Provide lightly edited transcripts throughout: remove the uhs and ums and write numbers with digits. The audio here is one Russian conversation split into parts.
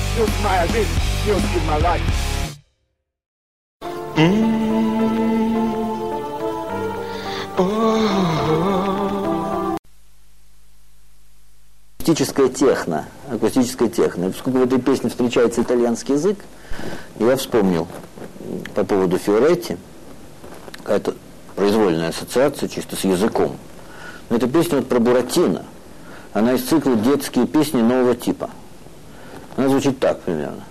Music моя жизнь, music my life. Акустическая техно. И поскольку в этой песне встречается итальянский язык, я вспомнил по поводу Фиоретти, какая-то произвольная ассоциация чисто с языком. Но эта песня вот про Буратино. Она из цикла «Детские песни нового типа». Она звучит так примерно.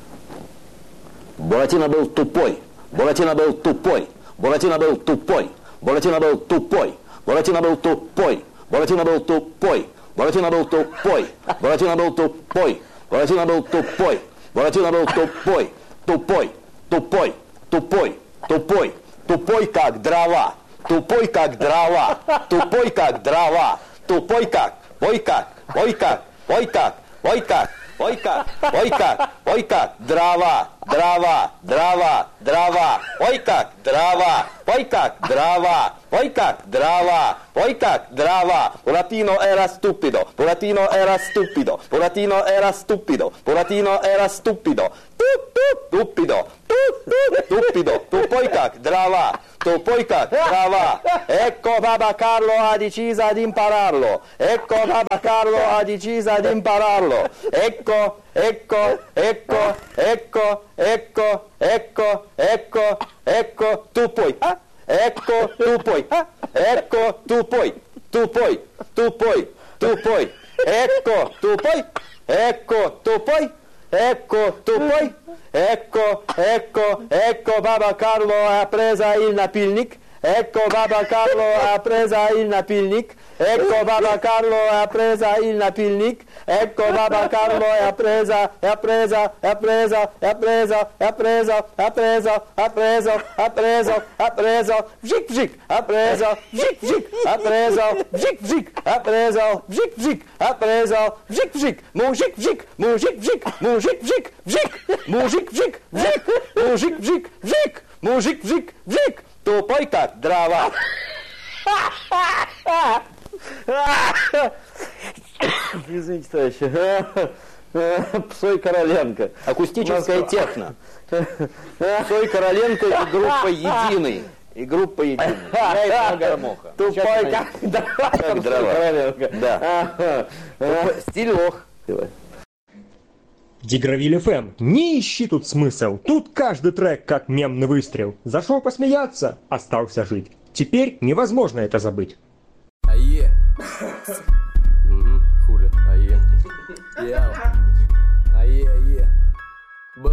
Буратино был тупой, Буратино был тупой, Буратино был тупой, Буратино был тупой, Буратино был тупой, Буратино был тупой, Буратино был тупой, Буратино был тупой, Буратино был тупой, Буратино был тупой, тупой, тупой, тупой, тупой, тупой как дрова, тупой как дрова, тупой как дрова, тупой как, ой как, ой как, ой как, ой как. Ой как, ой как, ой как, дрова, дрова, дрова, дрова, ой как, дрова, ой как, дрова, ой как, дрова, ой как, дрова. Buratino era stupido, Buratino era stupido, Buratino era stupido, Buratino era stupido, stupido, stupido, tupoi как, дрова. Tupoi как дрова. Ecco Papa Carlo ha deciso di impararlo. Ecco Papa Carlo ha deciso di impararlo. Ecco, ecco, ecco, ecco, ecco, ecco, ecco, ecco, tu puoi. Ecco, tu puoi. Ecco, tu puoi. Tu puoi, tu puoi, tu puoi. Ecco, tu puoi. Ecco, tu puoi. Ecco, tu puoi. Ecco, ecco, ecco Papa Carlo ha preso il napilnik. Ecco Papa Carlo ha preso il napilnik. Ecco Papa Carlo ha preso il napilnik. Ecco Papa Carlo ha presa, ha presa, ha presa, ha presa, ha presa, ha preso, ha preso, ha preso, ha preso, vzik vzik, ha preso, vzik vzik, ha preso, vzik vzik, ha preso, vzik vzik, ha preso, vzik vzik, mujik vzik, mujik vzik, mujik vzik, vzik, mujik vzik, vzik, mujik vzik, vzik, mujik vzik, vzik. Тупой как дрова. Извините, товарищи. Псой Короленко. Акустическая техно. Псой Короленко и группа «Единый». И группа «Единый». Я и Гармоха. Тупой как дрова. Да. Стиль лох. Дигравиль ФМ. Не ищи тут смысл. Тут каждый трек как мемный выстрел. Зашел посмеяться, остался жить. Теперь невозможно это забыть.